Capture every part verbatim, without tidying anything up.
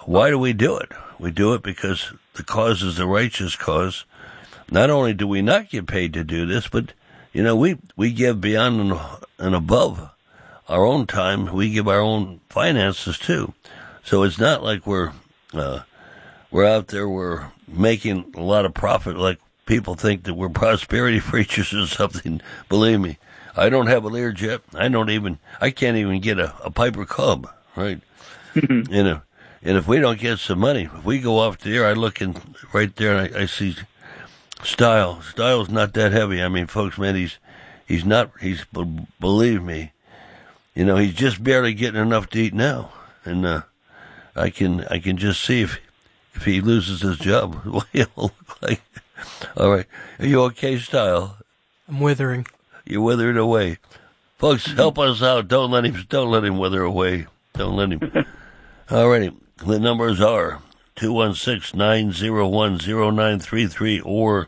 why do we do it? We do it because the cause is the righteous cause. Not only do we not get paid to do this, but, you know, we, we give beyond and, and above our own time. We give our own finances, too. So it's not like we're uh, we're out there, we're making a lot of profit like people think that we're prosperity preachers or something. Believe me, I don't have a Learjet. I don't even, I can't even get a, a Piper Cub, right? and, if, and if we don't get some money, if we go off the air, I look in right there and I, I see Style. Style's not that heavy. I mean, folks, man, he's, he's not, he's, believe me, you know, he's just barely getting enough to eat now. And, uh, I can, I can just see if, if he loses his job, what he'll look like. All right. Are you okay, Style? I'm withering. You're withering away. Folks, help us out. Don't let him, don't let him wither away. Don't let him. All righty. The numbers are two one six, nine zero one, zero nine three three or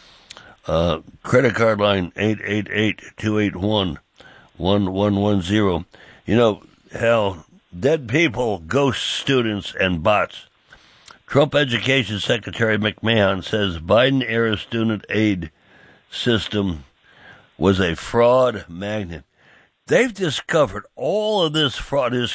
uh, credit card line eight eight eight, two eight one, one one one zero. You know, hell, dead people, ghost students, and bots. Trump Education Secretary McMahon says Biden-era student aid system was a fraud magnet. They've discovered all of this fraud is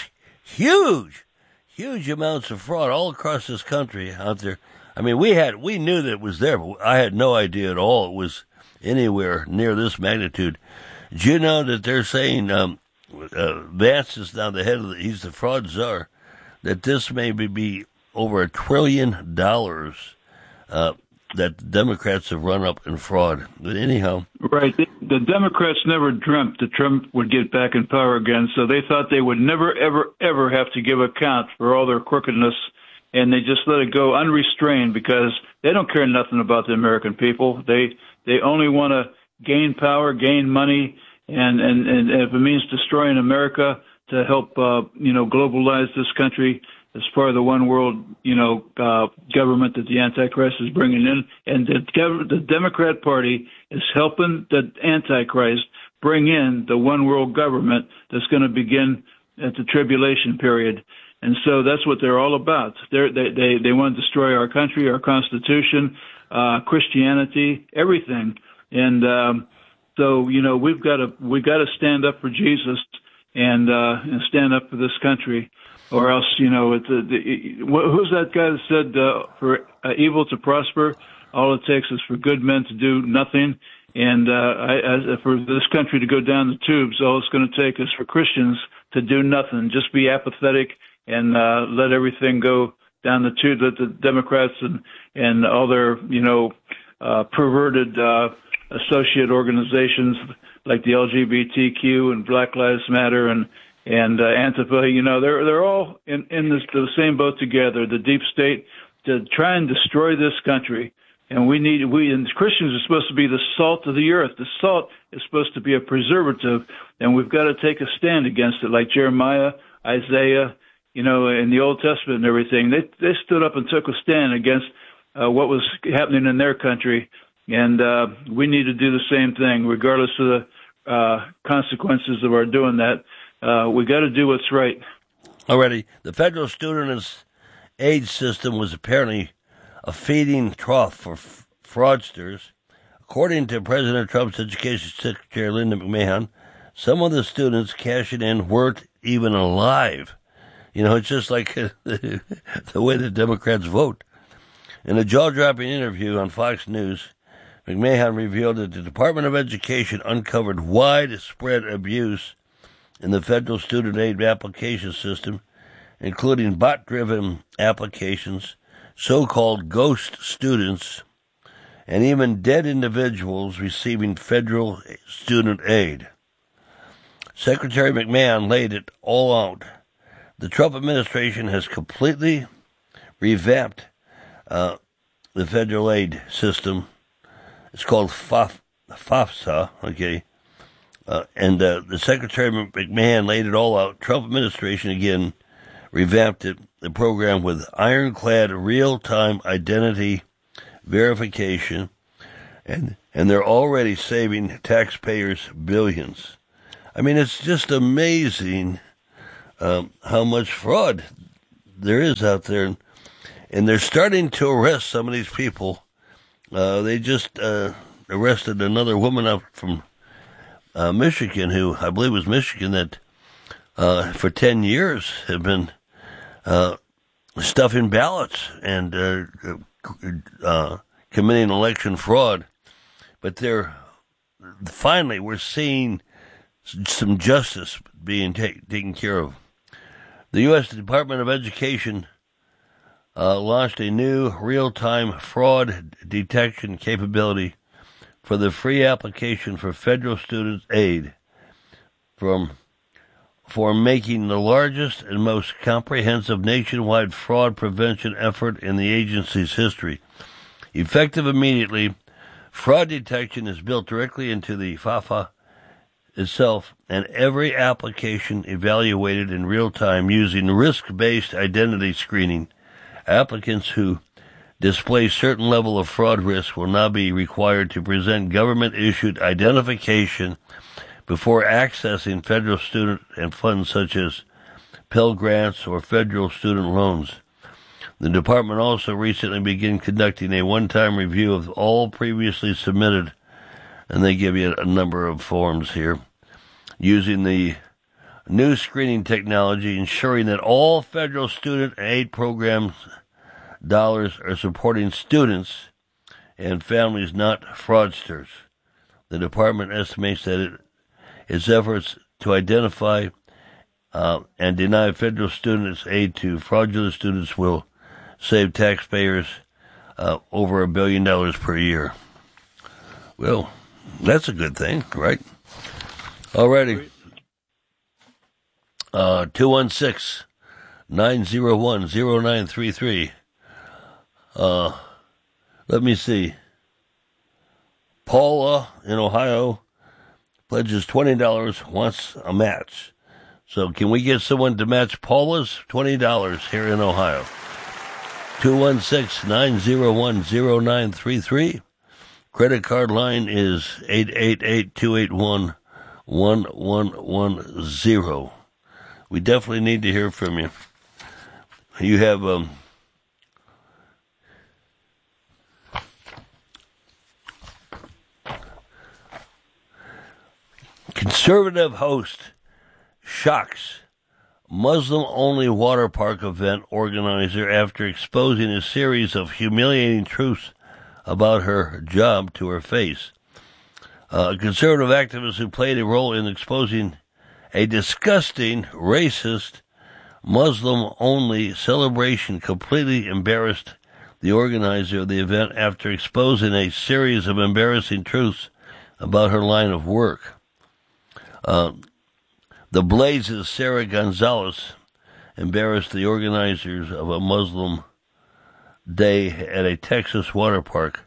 huge, huge amounts of fraud all across this country out there. I mean, we had, we knew that it was there, but I had no idea at all it was anywhere near this magnitude. Do you know that they're saying, um, uh, Vance is now the head of the, he's the fraud czar, that this may be over a trillion dollars, uh, that the Democrats have run up in fraud. But anyhow. Right. The Democrats never dreamt that Trump would get back in power again, so they thought they would never, ever, ever have to give account for all their crookedness, and they just let it go unrestrained because they don't care nothing about the American people. They they only want to gain power, gain money, and, and, and if it means destroying America to help, uh, you know, globalize this country, as part of the one world, you know, uh, government that the Antichrist is bringing in. And the, the Democrat Party is helping the Antichrist bring in the one world government that's going to begin at the tribulation period. And so that's what they're all about. They're, they they they want to destroy our country, our Constitution, uh, Christianity, everything. And um, so, you know, we've got to we got to stand up for Jesus and, uh, and stand up for this country. Or else, you know, it, the, the, who's that guy that said uh, for uh, evil to prosper, all it takes is for good men to do nothing, and uh, I, as, for this country to go down the tubes, all it's going to take is for Christians to do nothing, just be apathetic and uh, let everything go down the tube. Let the Democrats and and all their, you know, uh, perverted uh, associate organizations like the L G B T Q and Black Lives Matter and And uh, Antifa, you know, they're they're all in in this, the same boat together. The deep state to try and destroy this country, and we need we and Christians are supposed to be the salt of the earth. The salt is supposed to be a preservative, and we've got to take a stand against it, like Jeremiah, Isaiah, you know, in the Old Testament and everything. They they stood up and took a stand against uh, what was happening in their country, and uh, we need to do the same thing, regardless of the uh, consequences of our doing that. Uh, we got to do what's right. Already, the federal student aid system was apparently a feeding trough for f- fraudsters. According to President Trump's Education Secretary Linda McMahon, some of the students cashing in weren't even alive. You know, it's just like the way the Democrats vote. In a jaw-dropping interview on Fox News, McMahon revealed that the Department of Education uncovered widespread abuse in the federal student aid application system, including bot-driven applications, so-called ghost students, and even dead individuals receiving federal student aid. Secretary McMahon laid it all out. The Trump administration has completely revamped uh, the federal aid system. It's called FAF- FAFSA, okay? Uh, and uh, the Secretary McMahon laid it all out. Trump administration, again, revamped it, the program with ironclad real-time identity verification, and and they're already saving taxpayers billions. I mean, it's just amazing um, how much fraud there is out there, and, and they're starting to arrest some of these people. Uh, they just uh, arrested another woman up from uh, Michigan, who I believe was Michigan, that uh, for ten years have been uh, stuffing ballots and uh, uh, committing election fraud. But they're finally we're seeing some justice being take, taken care of. The U S Department of Education uh, launched a new real-time fraud detection capability for the free application for federal student aid from for making the largest and most comprehensive nationwide fraud prevention effort in the agency's history. Effective immediately, fraud detection is built directly into the F A F A itself, and every application evaluated in real time using risk-based identity screening. Applicants who display certain level of fraud risk will now be required to present government-issued identification before accessing federal student and funds such as Pell Grants or federal student loans. The department also recently began conducting a one-time review of all previously submitted, and they give you a number of forms here, using the new screening technology, ensuring that all federal student aid programs dollars are supporting students and families, not fraudsters. The department estimates that it, its efforts to identify uh, and deny federal students aid to fraudulent students will save taxpayers uh, over a billion dollars per year. Well, that's a good thing, right? Alrighty. Uh, two one six, nine zero one, zero nine three three. Uh, let me see. Paula in Ohio pledges twenty dollars, wants a match. So can we get someone to match Paula's twenty dollars here in Ohio? two one six, nine zero one, zero nine three three. Credit card line is eight eight eight, two eight one, one one one zero. We definitely need to hear from you. You have um, conservative host shocks Muslim-only water park event organizer after exposing a series of humiliating truths about her job to her face. Uh, a conservative activist who played a role in exposing a disgusting, racist, Muslim-only celebration completely embarrassed the organizer of the event after exposing a series of embarrassing truths about her line of work. Uh, the Blaze's Sarah Gonzalez embarrassed the organizers of a Muslim day at a Texas water park.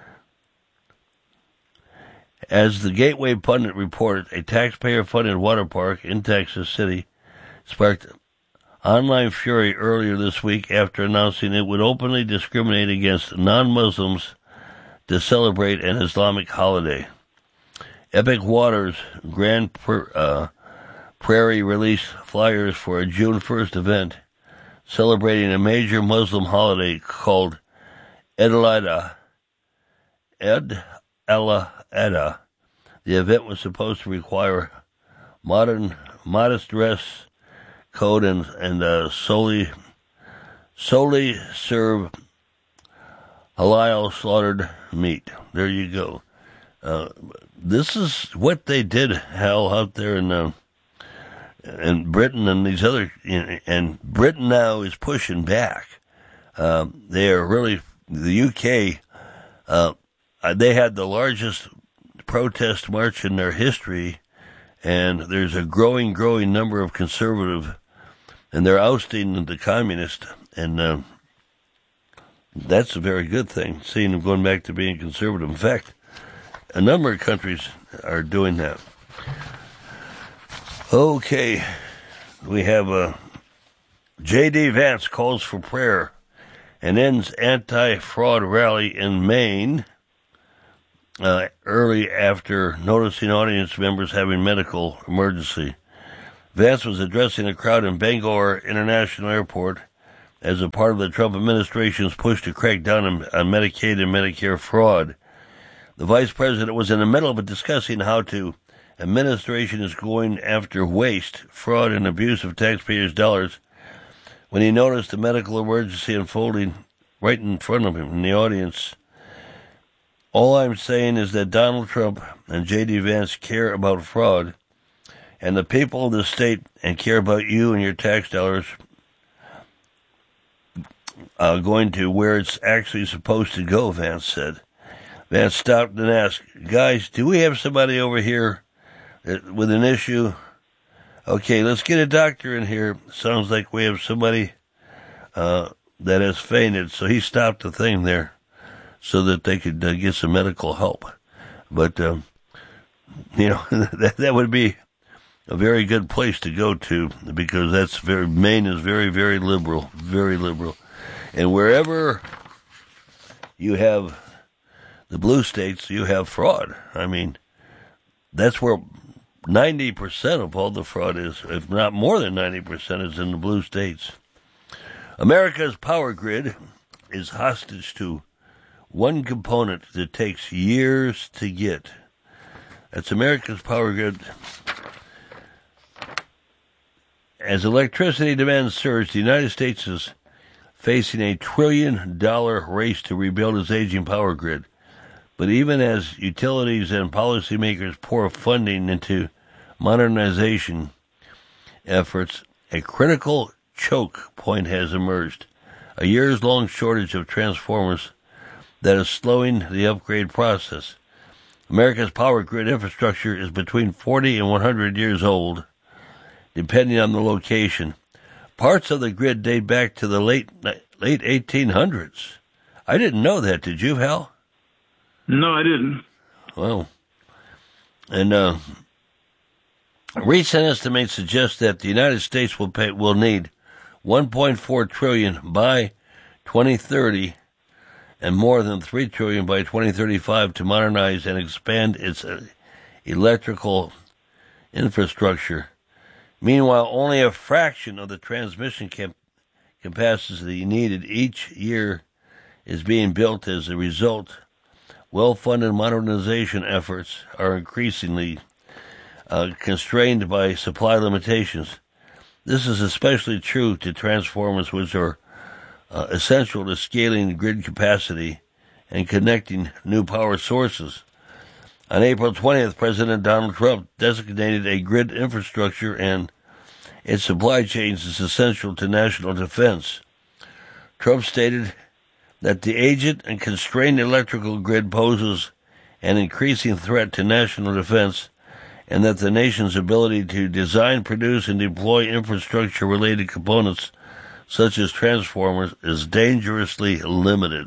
As the Gateway Pundit reported, a taxpayer-funded water park in Texas City sparked online fury earlier this week after announcing it would openly discriminate against non-Muslims to celebrate an Islamic holiday. Epic Waters Grand uh, Prairie released flyers for a June first event celebrating a major Muslim holiday called Eid al-Adha. Eid al-Adha. The event was supposed to require modern, modest dress code and and uh, solely solely serve halal slaughtered meat. There you go. Uh, this is what they did, Hal, out there in uh, in Britain and these other, and Britain now is pushing back. Uh, they are really, the U K, uh, they had the largest protest march in their history, and there's a growing, growing number of conservative, and they're ousting the communist, and uh, that's a very good thing, seeing them going back to being conservative. In fact, a number of countries are doing that. Okay, we have a J D. Vance calls for prayer and ends anti-fraud rally in Maine uh, early after noticing audience members having medical emergency. Vance was addressing a crowd in Bangor International Airport as a part of the Trump administration's push to crack down on, on Medicaid and Medicare fraud. The vice president was in the middle of discussing how to administration is going after waste, fraud, and abuse of taxpayers' dollars when he noticed the medical emergency unfolding right in front of him in the audience. All I'm saying is that Donald Trump and J D. Vance care about fraud, and the people of the state and care about you and your tax dollars uh, going to where it's actually supposed to go, Vance said. Vance stopped and asked, guys, do we have somebody over here with an issue? Okay, let's get a doctor in here. Sounds like we have somebody uh, that has fainted. So he stopped the thing there so that they could uh, get some medical help. But, um, you know, that, that would be a very good place to go to because that's very, Maine is very, very liberal, very liberal. And wherever you have the blue states, you have fraud. I mean, that's where ninety percent of all the fraud is, if not more than ninety percent is in the blue states. America's power grid is hostage to one component that takes years to get. That's America's power grid. As electricity demand surge, the United States is facing a trillion dollar race to rebuild its aging power grid. But even as utilities and policymakers pour funding into modernization efforts, a critical choke point has emerged, a years-long shortage of transformers that is slowing the upgrade process. America's power grid infrastructure is between forty and one hundred years old, depending on the location. Parts of the grid date back to the late late eighteen hundreds. I didn't know that. Did you, Hal? No, I didn't. Well, and uh, recent estimates suggest that the United States will pay will need one point four trillion dollars by twenty thirty and more than three trillion dollars by twenty thirty-five to modernize and expand its uh, electrical infrastructure. Meanwhile, only a fraction of the transmission cap- capacity needed each year is being built. As a result, well-funded modernization efforts are increasingly uh, constrained by supply limitations. This is especially true to transformers, which are uh, essential to scaling grid capacity and connecting new power sources. On April twentieth, President Donald Trump designated a grid infrastructure and its supply chains as essential to national defense. Trump stated that the aged and constrained electrical grid poses an increasing threat to national defense and that the nation's ability to design, produce, and deploy infrastructure-related components such as transformers is dangerously limited.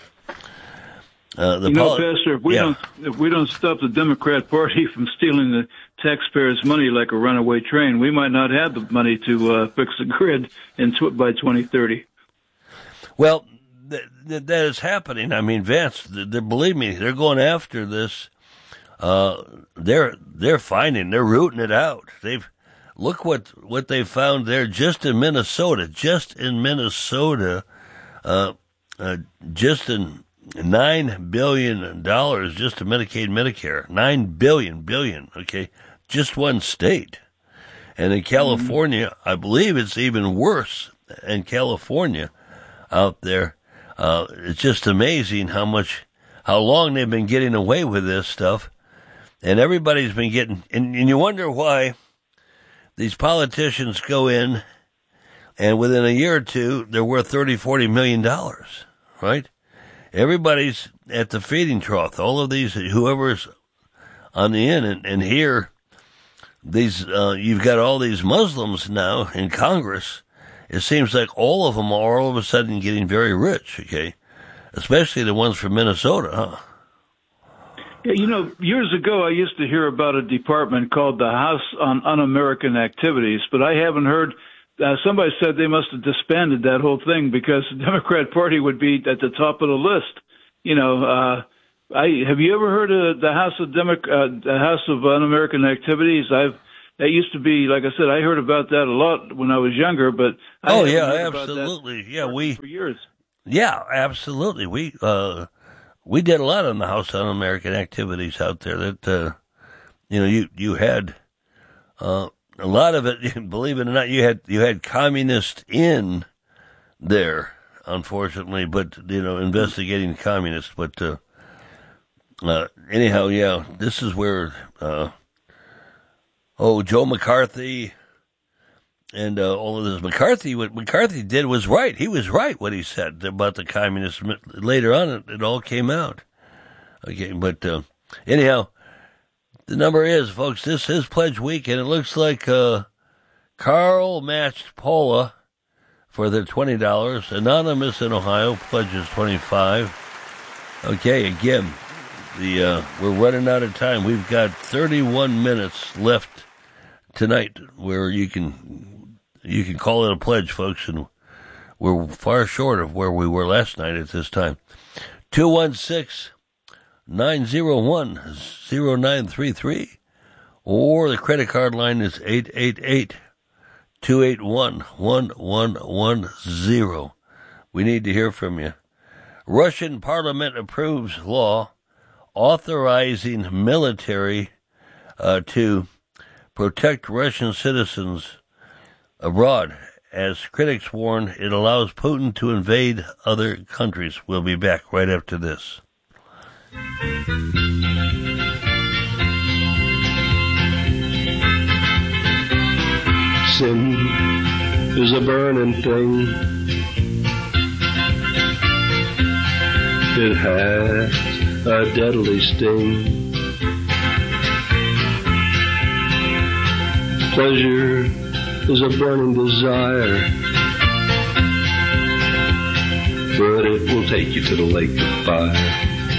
Uh, the you know, poli- Pastor, if we yeah. don't if we don't stop the Democrat Party from stealing the taxpayers' money like a runaway train, we might not have the money to uh, fix the grid in tw- by twenty thirty. Well, th- th- that is happening. I mean, Vance, they're, believe me, they're going after this. Uh, they're they're finding, they're rooting it out. They've look what what they found there just in Minnesota, just in Minnesota, uh, uh, just in. Nine billion dollars just to Medicaid, Medicare. Nine billion, billion, okay? Just one state. And in California, mm-hmm. I believe it's even worse in California out there. Uh, it's just amazing how much, how long they've been getting away with this stuff. And everybody's been getting, and, and you wonder why these politicians go in and within a year or two, they're worth thirty, forty million dollars, right? Everybody's at the feeding trough. All of these, whoever's on the end, and, and here, these uh, you've got all these Muslims now in Congress. It seems like all of them are all of a sudden getting very rich. Okay, especially the ones from Minnesota, huh? Yeah, you know, years ago I used to hear about a department called the House on Un-American Activities, but I haven't heard. Uh, somebody said they must have disbanded that whole thing because the Democrat Party would be at the top of the list. You know, uh, I have you ever heard of the House of Demo- uh, the House of Un-American Activities? I've that used to be, like I said, I heard about that a lot when I was younger, but I oh haven't yeah, heard about absolutely, that yeah, for, we for years. Yeah, absolutely. We uh, we did a lot on the House Un-American activities out there. That uh, you know, you you had uh, a lot of it. Believe it or not, you had you had communists in there, unfortunately, but you know, investigating communists. But uh, uh, anyhow, yeah, this is where uh, oh, Joe McCarthy. And uh, all of this, McCarthy, what McCarthy did was right. He was right what he said about the communists. Later on, it, it all came out. Okay, but uh, anyhow, the number is, folks, this is Pledge Week, and it looks like uh, Carl matched Paula for their twenty dollars. Anonymous in Ohio pledges twenty-five dollars. Okay, again, the uh, we're running out of time. We've got thirty-one minutes left tonight where you can... You can call it a pledge, folks, and we're far short of where we were last night at this time. two one six, nine zero one, zero nine three three, or the credit card line is eight eight eight, two eight one, one one one zero. We need to hear from you. Russian parliament approves law authorizing military uh, to protect Russian citizens abroad. As critics warn, it allows Putin to invade other countries. We'll be back right after this. Sin is a burning thing. It has a deadly sting. Pleasure is a burning desire, but it will take you to the lake of fire.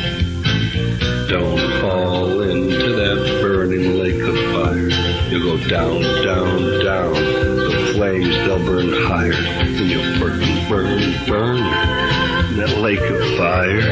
Don't fall into that burning lake of fire. You'll go down, down, down. The flames, they'll burn higher, and you'll burn, burn, burn in that lake of fire.